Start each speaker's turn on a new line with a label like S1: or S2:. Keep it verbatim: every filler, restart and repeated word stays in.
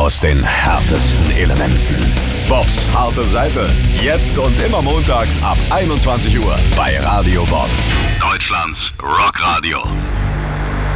S1: aus den härtesten Elementen. Bobs harte Seite. Jetzt und immer montags ab einundzwanzig Uhr bei Radio Bob. Deutschlands Rockradio.